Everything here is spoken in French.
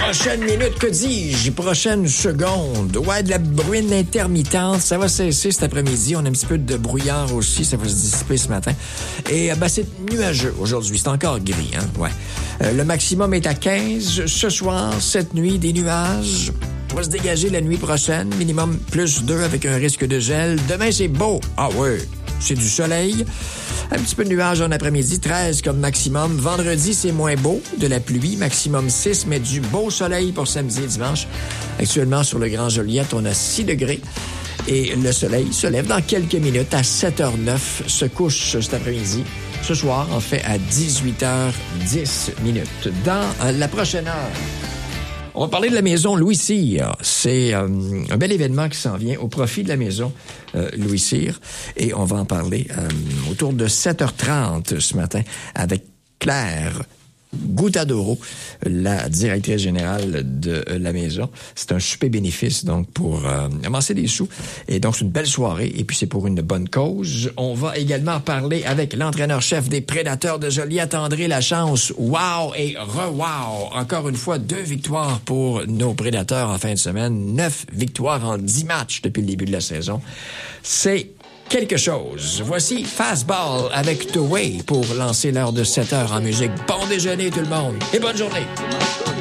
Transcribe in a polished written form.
Prochaine minute, que dis-je? Prochaine seconde. Ouais, de la bruine intermittente. Ça va cesser cet après-midi. On a un petit peu de brouillard aussi. Ça va se dissiper ce matin. Et c'est nuageux aujourd'hui. C'est encore gris, hein? Ouais. Le maximum est à 15. Ce soir, cette nuit, des nuages. On va se dégager la nuit prochaine. Minimum plus 2 avec un risque de gel. Demain, c'est beau. Ah ouais, c'est du soleil. Un petit peu de nuages en après-midi, 13 comme maximum. Vendredi, c'est moins beau, de la pluie, maximum 6, mais du beau soleil pour samedi et dimanche. Actuellement, sur le Grand Joliette, on a 6 degrés. Et le soleil se lève dans quelques minutes à 7h09, se couche cet après-midi. Ce soir, en fait, à 18h10 minutes. Dans la prochaine heure, on va parler de la maison Louis Cyr. C'est un bel événement qui s'en vient au profit de la maison Louis Cyr. Et on va en parler autour de 7h30 ce matin avec Claire Goutadoro, la directrice générale de la maison. C'est un super bénéfice, donc, pour amasser des sous. Et donc, c'est une belle soirée. Et puis, c'est pour une bonne cause. On va également parler avec l'entraîneur-chef des Prédateurs de Joliette, André Lachance. Wow et re-wow! Encore une fois, 2 victoires pour nos Prédateurs en fin de semaine. 9 victoires en 10 matchs depuis le début de la saison. C'est quelque chose. Voici Fastball avec The Way pour lancer l'heure de 7h en musique. Bon déjeuner tout le monde et bonne journée.